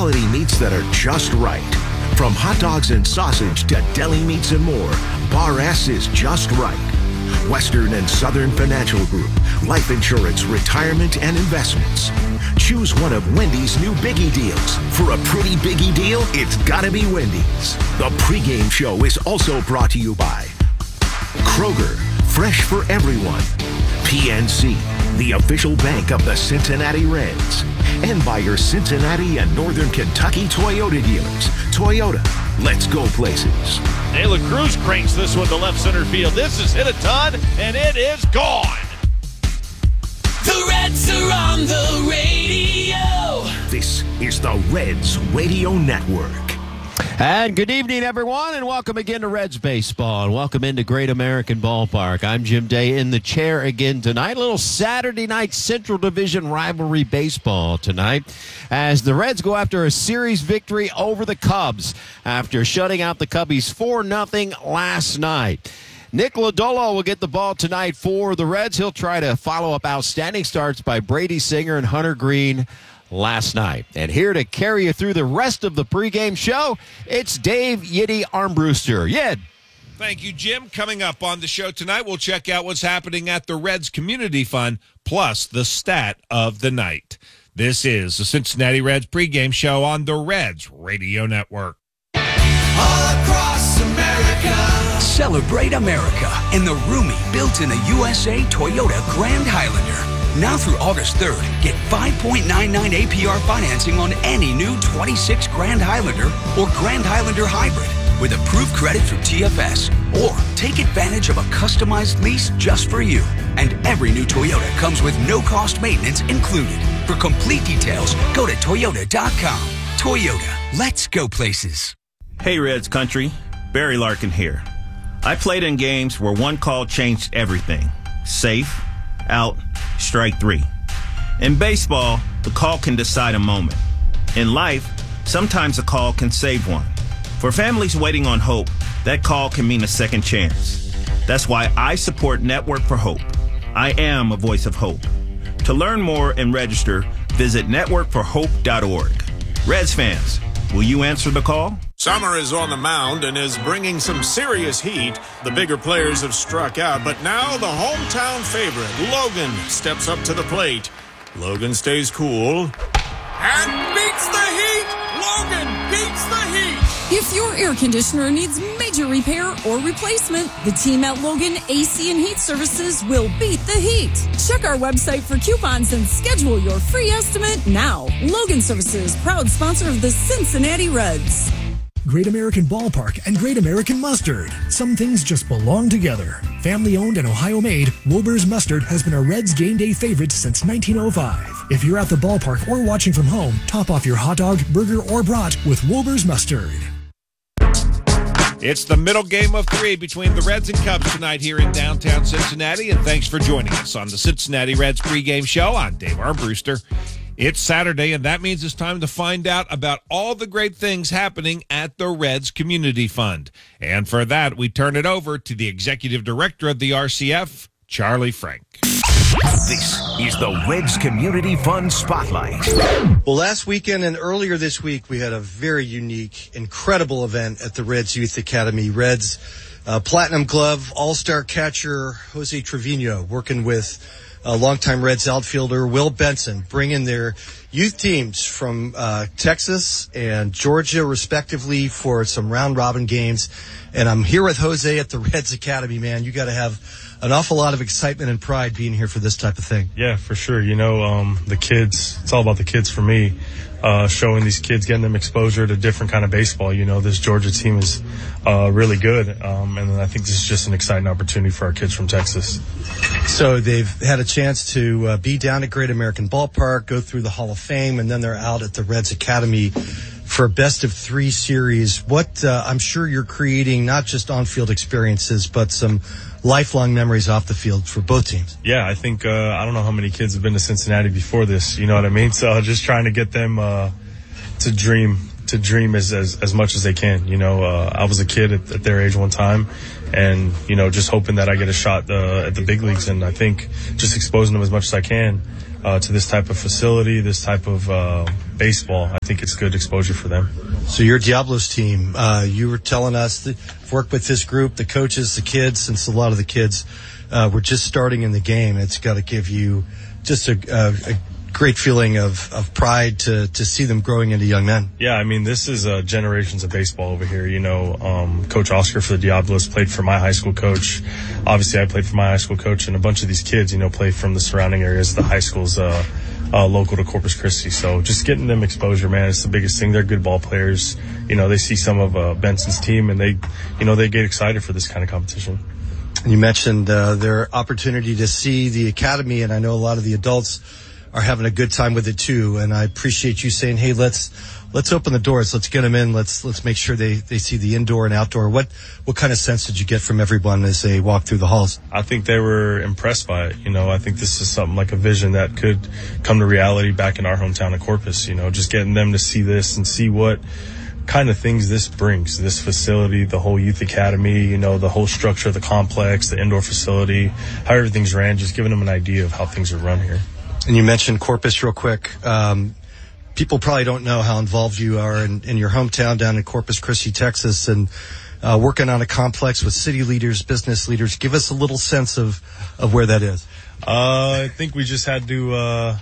quality meats that are just right. From hot dogs and sausage to deli meats and more, Bar S is just right. Western and Southern Financial Group, life insurance, retirement, and investments. Choose one of Wendy's new Biggie deals. For a pretty Biggie deal, it's gotta be Wendy's. The pregame show is also brought to you by Kroger, fresh for everyone. PNC, the official bank of the Cincinnati Reds. And by your Cincinnati and Northern Kentucky Toyota dealers. Toyota, let's go places. De La Cruz cranks this one to left center field. This is hit a ton, and it is gone. The Reds are on the radio. This is the Reds Radio Network. And good evening, everyone, and welcome again to Reds Baseball, and welcome into Great American Ballpark. I'm Jim Day in the chair again tonight. A little Saturday night Central Division rivalry baseball tonight as the Reds go after a series victory over the Cubs after shutting out the Cubbies 4-0 last night. Nick Lodolo will get the ball tonight for the Reds. He'll try to follow up outstanding starts by Brady Singer and Hunter Green last night. And here to carry you through the rest of the pregame show, it's Dave Yiddy Armbruster. Yid. Thank you, Jim. Coming up on the show tonight, we'll check out what's happening at the Reds Community Fund, plus the stat of the night. This is the Cincinnati Reds pregame show on the Reds Radio Network. All across America. Celebrate America in the roomy, built in the USA Toyota Grand Highlander. Now through August 3rd, get 5.99 APR financing on any new 26 Grand Highlander or Grand Highlander Hybrid with approved credit through TFS. Or take advantage of a customized lease just for you. And every new Toyota comes with no-cost maintenance included. For complete details, go to Toyota.com. Toyota, let's go places. Hey, Reds country. Barry Larkin here. I played in games where one call changed everything. Safe, out, strike three. In baseball, the call can decide a moment. In life, sometimes a call can save one. For families waiting on hope, that call can mean a second chance. That's why I support Network for Hope. I am a voice of hope. To learn more and register, visit networkforhope.org. Reds fans, will you answer the call? Summer is on the mound and is bringing some serious heat. The bigger players have struck out, but now the hometown favorite, Logan, steps up to the plate. Logan stays cool and beats the heat. Logan beats the heat. If your air conditioner needs major repair or replacement, the team at Logan AC and Heat Services will beat the heat. Check our website for coupons and schedule your free estimate now. Logan Services, proud sponsor of the Cincinnati Reds. Great American Ballpark and Great American Mustard. Some things just belong together. Family-owned and Ohio-made, Wilbur's Mustard has been a Reds game day favorite since 1905. If you're at the ballpark or watching from home, top off your hot dog, burger, or brat with Wilbur's Mustard. It's the middle game of three between the Reds and Cubs tonight here in downtown Cincinnati, and thanks for joining us on the Cincinnati Reds pregame show. I'm Dave Armbruster. It's Saturday, and that means it's time to find out about all the great things happening at the Reds Community Fund. And for that, we turn it over to the Executive Director of the RCF, Charlie Frank. This is the Reds Community Fund Spotlight. Well, last weekend and earlier this week, we had a very unique, incredible event at the Reds Youth Academy. Reds Platinum Glove All-Star catcher Jose Trevino working with longtime Reds outfielder Will Benson, bringing their youth teams from Texas and Georgia, respectively, for some round-robin games. And I'm here with Jose at the Reds Academy, man. You got to have an awful lot of excitement and pride being here for this type of thing. Yeah, for sure. You know, the kids, it's all about the kids for me. Showing these kids, getting them exposure to different kind of baseball. You know, this Georgia team is really good, and I think this is just an exciting opportunity for our kids from Texas. So they've had a chance to be down at Great American Ballpark, go through the Hall of Fame, and then they're out at the Reds Academy for a best-of-3 series. What I'm sure you're creating not just on-field experiences, but some lifelong memories off the field for both teams. Yeah, I think I don't know how many kids have been to Cincinnati before this, you know what I mean? So just trying to get them to dream as much as they can. You know, I was a kid at their age one time, and, you know, just hoping that I get a shot at the big leagues, and I think just exposing them as much as I can to this type of facility, this type of baseball, I think it's good exposure for them. So your Diablos team, you were telling us that you've worked with this group, the coaches, the kids, since a lot of the kids were just starting in the game. It's got to give you just a great feeling of pride to see them growing into young men. Yeah, I mean, this is generations of baseball over here. You know, Coach Oscar for the Diablos played for my high school coach. Obviously, I played for my high school coach, and a bunch of these kids, you know, play from the surrounding areas. The high school's local to Corpus Christi. So just getting them exposure, man, it's the biggest thing. They're good ball players. You know, they see some of Benson's team, and they get excited for this kind of competition. You mentioned their opportunity to see the academy, and I know a lot of the adults are having a good time with it too. And I appreciate you saying, hey, let's open the doors. Let's get them in. Let's make sure they see the indoor and outdoor. What kind of sense did you get from everyone as they walk through the halls? I think they were impressed by it. You know, I think this is something like a vision that could come to reality back in our hometown of Corpus. You know, just getting them to see this and see what kind of things this brings, this facility, the whole youth academy, you know, the whole structure of the complex, the indoor facility, how everything's ran, just giving them an idea of how things are run here. And you mentioned Corpus real quick. People probably don't know how involved you are in your hometown down in Corpus Christi, Texas, and working on a complex with city leaders, business leaders. Give us a little sense of where that is. I think we just had to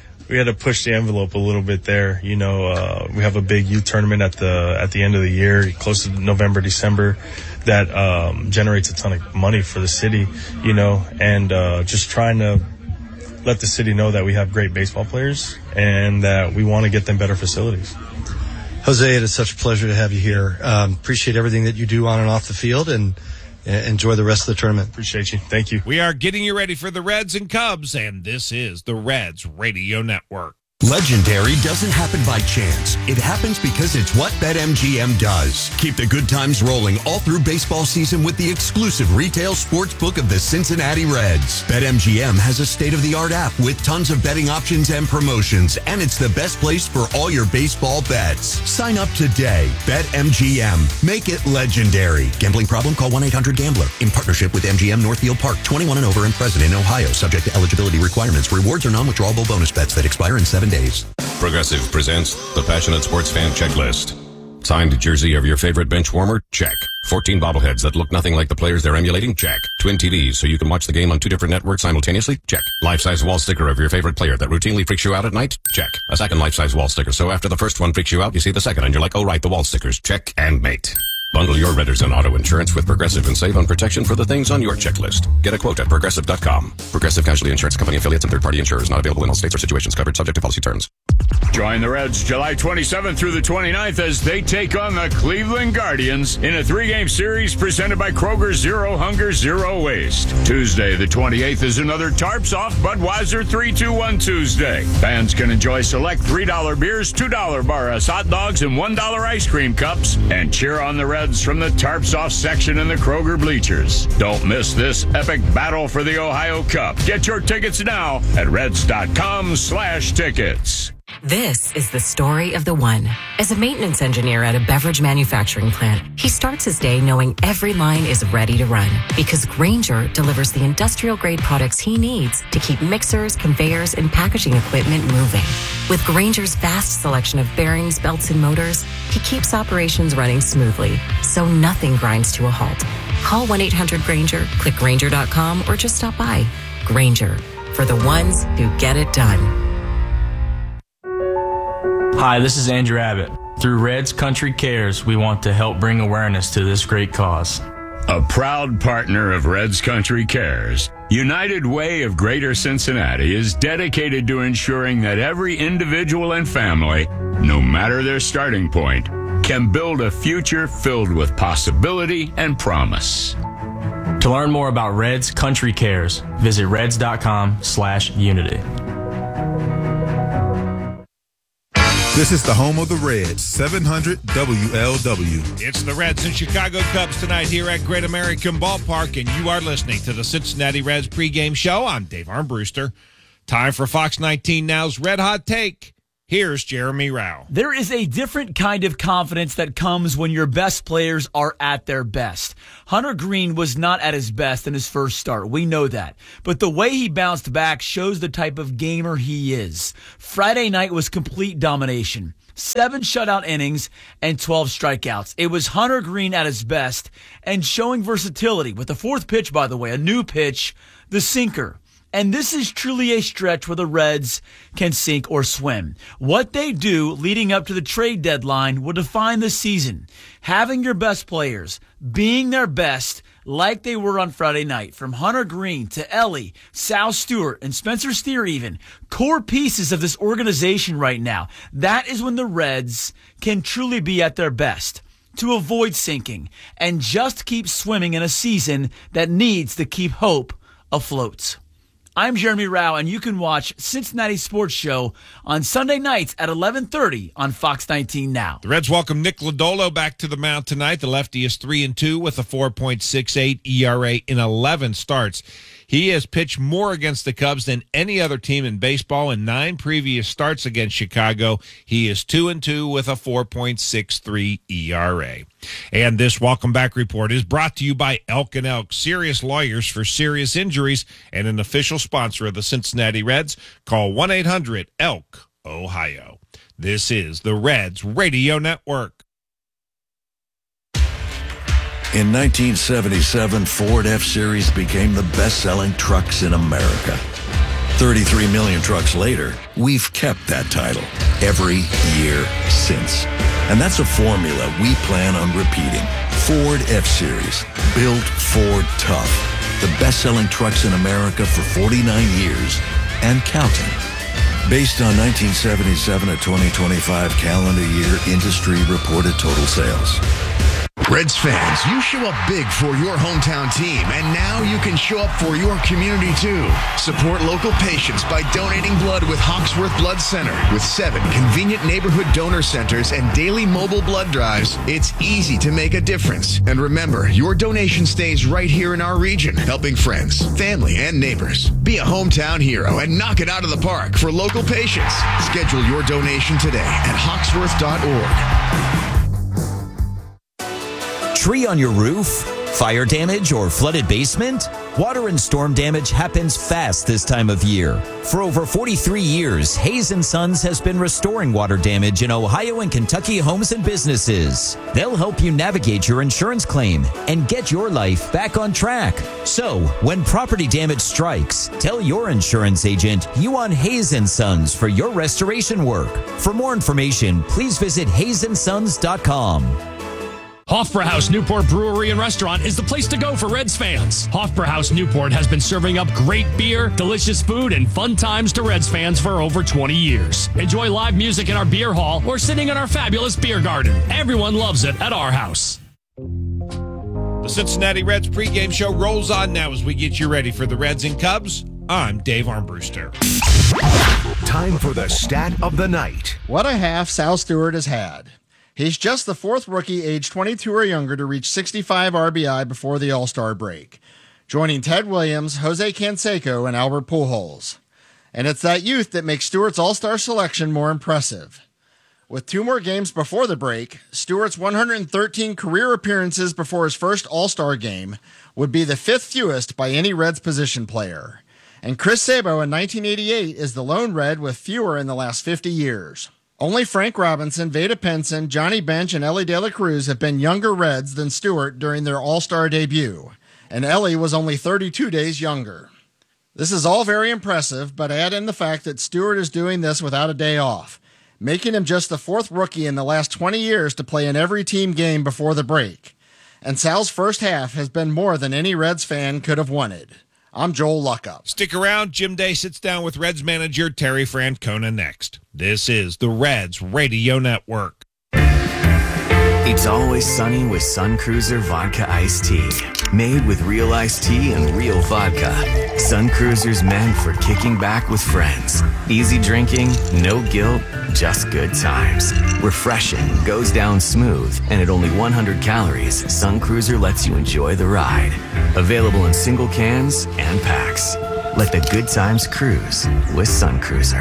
push the envelope a little bit there. You know, we have a big youth tournament at the end of the year, close to November, December, that generates a ton of money for the city, you know, and just trying to let the city know that we have great baseball players and that we want to get them better facilities. Jose, it is such a pleasure to have you here. Appreciate everything that you do on and off the field, and enjoy the rest of the tournament. Appreciate you. Thank you. We are getting you ready for the Reds and Cubs, and this is the Reds Radio Network. Legendary doesn't happen by chance. It happens because it's what BetMGM does. Keep the good times rolling all through baseball season with the exclusive retail sports book of the Cincinnati Reds. BetMGM has a state-of-the-art app with tons of betting options and promotions, and it's the best place for all your baseball bets. Sign up today. BetMGM. Make it legendary. Gambling problem? Call 1-800-GAMBLER. In partnership with MGM Northfield Park. 21 and over and present in Ohio. Subject to eligibility requirements. Rewards are non-withdrawable bonus bets that expire in 7 days. Progressive presents the Passionate Sports Fan Checklist. Signed jersey of your favorite bench warmer? Check. 14 bobbleheads that look nothing like the players they're emulating? Check. Twin TVs so you can watch the game on 2 different networks simultaneously? Check. Life-size wall sticker of your favorite player that routinely freaks you out at night? Check. A second life-size wall sticker so after the first one freaks you out, you see the second and you're like, oh right, the wall stickers. Check and mate. Bundle your renters and auto insurance with Progressive and save on protection for the things on your checklist. Get a quote at Progressive.com. Progressive Casualty Insurance Company affiliates and third-party insurers not available in all states or situations covered subject to policy terms. Join the Reds July 27th through the 29th as they take on the Cleveland Guardians in a 3-game series presented by Kroger Zero Hunger, Zero Waste. Tuesday the 28th is another Tarps Off Budweiser 3-2-1 Tuesday. Fans can enjoy select $3 beers, $2 Barras hot dogs, and $1 ice cream cups, and cheer on the Reds from the Tarps Off section in the Kroger bleachers. Don't miss this epic battle for the Ohio Cup. Get your tickets now at Reds.com/tickets. This is the story of the one. As a maintenance engineer at a beverage manufacturing plant, he starts his day knowing every line is ready to run because Grainger delivers the industrial-grade products he needs to keep mixers, conveyors, and packaging equipment moving. With Grainger's vast selection of bearings, belts, and motors, he keeps operations running smoothly, so nothing grinds to a halt. Call 1-800-GRAINGER, click Grainger.com, or just stop by. Grainger, for the ones who get it done. Hi, this is Andrew Abbott. Through Reds Country Cares, we want to help bring awareness to this great cause. A proud partner of Reds Country Cares, United Way of Greater Cincinnati is dedicated to ensuring that every individual and family, no matter their starting point, can build a future filled with possibility and promise. To learn more about Reds Country Cares, visit reds.com/unity. This is the home of the Reds, 700 WLW. It's the Reds and Chicago Cubs tonight here at Great American Ballpark, and you are listening to the Cincinnati Reds pregame show. I'm Dave Armbruster. Time for Fox 19 Now's Red Hot Take. Here's Jeremy Rao. There is a different kind of confidence that comes when your best players are at their best. Hunter Green was not at his best in his first start. We know that. But the way he bounced back shows the type of gamer he is. Friday night was complete domination. 7 shutout innings and 12 strikeouts. It was Hunter Green at his best and showing versatility with the fourth pitch, by the way, a new pitch, the sinker. And this is truly a stretch where the Reds can sink or swim. What they do leading up to the trade deadline will define the season. Having your best players, being their best, like they were on Friday night, from Hunter Green to Ellie, Sal Stewart, and Spencer Steer even, core pieces of this organization right now. That is when the Reds can truly be at their best, to avoid sinking and just keep swimming in a season that needs to keep hope afloat. I'm Jeremy Rao, and you can watch Cincinnati Sports Show on Sunday nights at 11:30 on Fox 19 Now. The Reds welcome Nick Lodolo back to the mound tonight. The lefty is 3-2 with a 4.68 ERA in 11 starts. He has pitched more against the Cubs than any other team in baseball in 9 previous starts against Chicago. He is 2-2 with a 4.63 ERA. And this welcome back report is brought to you by Elk & Elk, serious lawyers for serious injuries, and an official sponsor of the Cincinnati Reds. Call 1-800-ELK, Ohio. This is the Reds Radio Network. In 1977, Ford F-Series became the best-selling trucks in America. 33 million trucks later, we've kept that title every year since. And that's a formula we plan on repeating. Ford F-Series, built Ford tough. The best-selling trucks in America for 49 years and counting. Based on 1977 to 2025 calendar year industry reported total sales. Reds fans, you show up big for your hometown team, and now you can show up for your community too. Support local patients by donating blood with Hawksworth Blood Center. With 7 convenient neighborhood donor centers and daily mobile blood drives, it's easy to make a difference. And remember, your donation stays right here in our region, helping friends, family, and neighbors. Be a hometown hero and knock it out of the park for local patients. Schedule your donation today at hawksworth.org. Tree on your roof? Fire damage or flooded basement? Water and storm damage happens fast this time of year. For over 43 years, Hayes & Sons has been restoring water damage in Ohio and Kentucky homes and businesses. They'll help you navigate your insurance claim and get your life back on track. So, when property damage strikes, tell your insurance agent you want Hayes & Sons for your restoration work. For more information, please visit HayesandSons.com. Hofbrauhaus Newport Brewery and Restaurant is the place to go for Reds fans. Hofbrauhaus Newport has been serving up great beer, delicious food, and fun times to Reds fans for over 20 years. Enjoy live music in our beer hall or sitting in our fabulous beer garden. Everyone loves it at our house. The Cincinnati Reds pregame show rolls on now as we get you ready for the Reds and Cubs. I'm Dave Armbruster. Time for the stat of the night. What a half Sal Stewart has had. He's just the 4th rookie aged 22 or younger to reach 65 RBI before the All-Star break, joining Ted Williams, Jose Canseco, and Albert Pujols. And it's that youth that makes Stewart's All-Star selection more impressive. With 2 more games before the break, Stewart's 113 career appearances before his first All-Star game would be the 5th fewest by any Reds position player. And Chris Sabo in 1988 is the lone Red with fewer in the last 50 years. Only Frank Robinson, Vada Pinson, Johnny Bench, and Ellie De La Cruz have been younger Reds than Stewart during their All-Star debut, and Ellie was only 32 days younger. This is all very impressive, but add in the fact that Stewart is doing this without a day off, making him just the 4th rookie in the last 20 years to play in every team game before the break. And Sal's first half has been more than any Reds fan could have wanted. I'm Joel Luckup. Stick around. Jim Day sits down with Reds manager Terry Francona next. This is the Reds Radio Network. It's always sunny with Sun Cruiser Vodka Iced Tea. Made with real iced tea and real vodka. Sun Cruiser's meant for kicking back with friends. Easy drinking, no guilt, just good times. Refreshing, goes down smooth, and at only 100 calories, Sun Cruiser lets you enjoy the ride. Available in single cans and packs. Let the good times cruise with Sun Cruiser.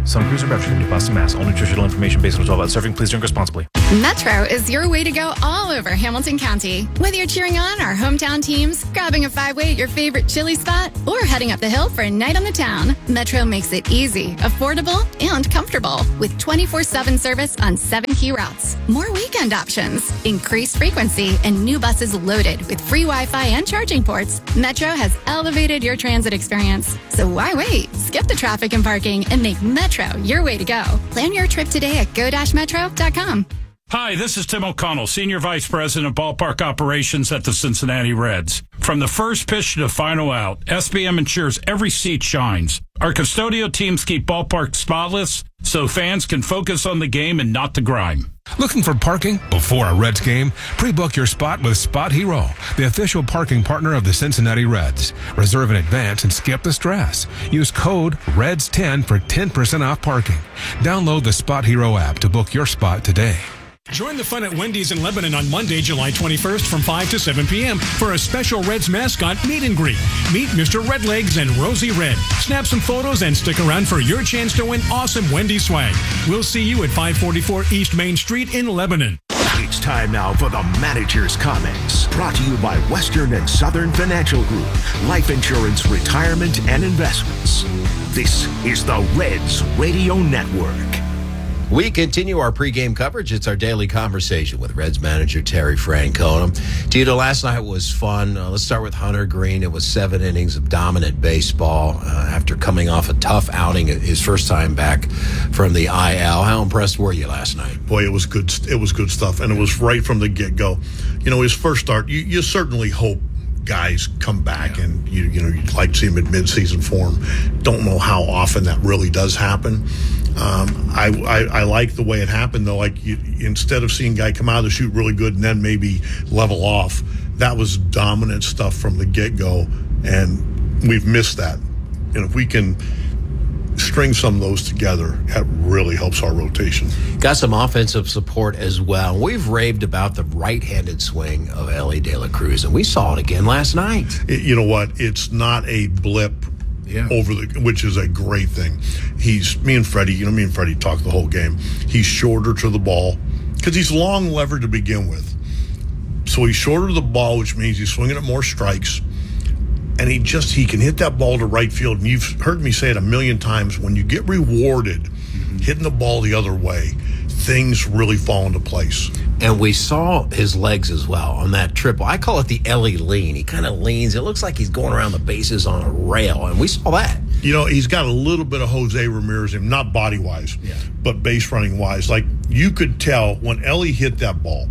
Sun Cruiser Beverage from New Boston, Mass. All nutritional information based on 12-ounce serving. Please drink responsibly. Metro is your way to go all over Hamilton County. Whether you're cheering on our hometown teams, grabbing a 5-way at your favorite chili spot, or heading up the hill for a night on the town, Metro makes it easy, affordable, and comfortable with 24/7 service on 7 key routes. More weekend options, increased frequency, and new buses loaded with free Wi-Fi and charging ports. Metro has elevated your transit experience. So why wait? Skip the traffic and parking and make Metro your way to go. Plan your trip today at go-metro.com. Hi, this is Tim O'Connell, Senior Vice President of Ballpark Operations at the Cincinnati Reds. From the first pitch to the final out, SBM ensures every seat shines. Our custodial teams keep ballpark spotless so fans can focus on the game and not the grime. Looking for parking before a Reds game? Pre-book your spot with Spot Hero, the official parking partner of the Cincinnati Reds. Reserve in advance and skip the stress. Use code REDS10 for 10% off parking. Download the Spot Hero app to book your spot today. Join the fun at Wendy's in Lebanon on Monday, July 21st from 5 to 7 p.m. for a special Reds mascot meet and greet. Meet Mr. Redlegs and Rosie Red. Snap some photos and stick around for your chance to win awesome Wendy's swag. We'll see you at 544 East Main Street in Lebanon. It's time now for the manager's comments. Brought to you by Western and Southern Financial Group. Life insurance, retirement, and investments. This is the Reds Radio Network. We continue our pregame coverage. It's our daily conversation with Reds manager Terry Francona. Tito, last night was fun. Let's start with Hunter Green. It was 7 innings of dominant baseball after coming off a tough outing, his first time back from the IL. How impressed were you last night? Boy, it was good. It was good stuff, and it was right from the get-go. You know, his first start, you certainly hope guys come back, and you'd like to see him in mid-season form. Don't know how often that really does happen. I like the way it happened, though. Like, instead of seeing a guy come out of the chute really good and then maybe level off, that was dominant stuff from the get-go, and we've missed that. And if we can string some of those together, that really helps our rotation. Got some offensive support as well. We've raved about the right-handed swing of Elly De La Cruz, and we saw it again last night. You know what? It's not a blip. Yeah. Which is a great thing. Me and Freddie talked the whole game. He's shorter to the ball because he's long levered to begin with. So he's shorter to the ball, which means he's swinging at more strikes. And he can hit that ball to right field. And you've heard me say it a million times, when you get rewarded hitting the ball the other way, things really fall into place. And we saw his legs as well on that triple. I call it the Elly lean. He kind of leans. It looks like he's going around the bases on a rail, and we saw that. You know, he's got a little bit of Jose Ramirez in him, not body-wise, but base-running-wise. Like, you could tell when Elly hit that ball,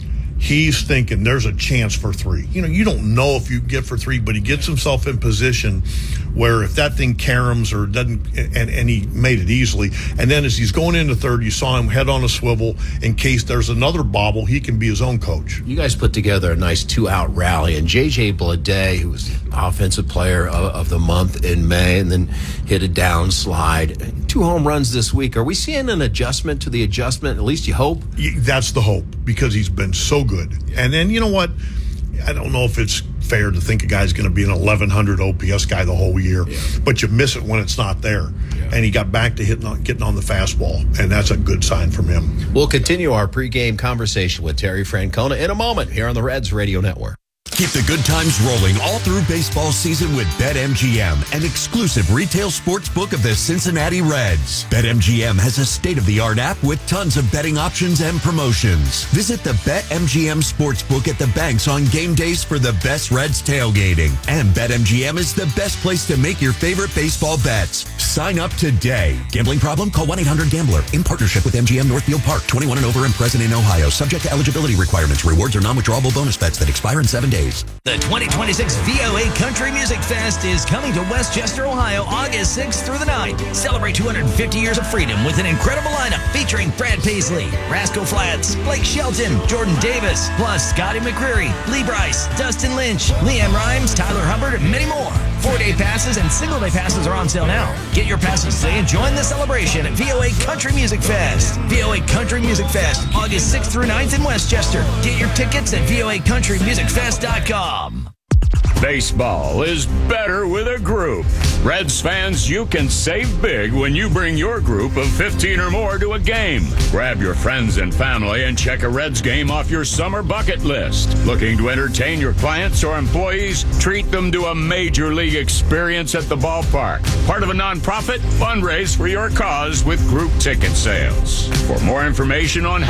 he's thinking there's a chance for 3. You know, you don't know if you get for 3, but he gets himself in position where if that thing caroms or doesn't, and he made it easily. And then as he's going into third, you saw him head on a swivel in case there's another bobble. He can be his own coach. You guys put together a nice 2-out rally, and J.J. Bleday, who was the offensive player of the month in May, and then hit a downslide. 2 home runs this week. Are we seeing an adjustment to the adjustment? At least you hope? That's the hope, because he's been so good. And then, you know what? I don't know if it's fair to think a guy's going to be an 1,100 OPS guy the whole year, but you miss it when it's not there. And he got back to getting on the fastball, and that's a good sign from him. We'll continue our pregame conversation with Terry Francona in a moment here on the Reds Radio Network. Keep the good times rolling all through baseball season with BetMGM, an exclusive retail sports book of the Cincinnati Reds. BetMGM has a state-of-the-art app with tons of betting options and promotions. Visit the BetMGM Sportsbook at the banks on game days for the best Reds tailgating. And BetMGM is the best place to make your favorite baseball bets. Sign up today. Gambling problem? Call 1-800-GAMBLER. In partnership with MGM Northfield Park. 21 and over and present in Ohio. Subject to eligibility requirements. Rewards are non-withdrawable bonus bets that expire in 7 days. The 2026 VOA Country Music Fest is coming to Westchester, Ohio, August 6th through the 9th. Celebrate 250 years of freedom with an incredible lineup featuring Brad Paisley, Rascal Flatts, Blake Shelton, Jordan Davis, plus Scotty McCreery, Lee Brice, Dustin Lynch, Leanne Rimes, Tyler Hubbard, and many more. 4-day passes and single-day passes are on sale now. Get your passes today and join the celebration at VOA Country Music Fest. VOA Country Music Fest, August 6th through 9th in Westchester. Get your tickets at voacountrymusicfest.com. Baseball is better with a group. Reds fans, you can save big when you bring your group of 15 or more to a game. Grab your friends and family and check a Reds game off your summer bucket list. Looking to entertain your clients or employees? Treat them to a major league experience at the ballpark. Part of a nonprofit? Fundraise for your cause with group ticket sales. For more information on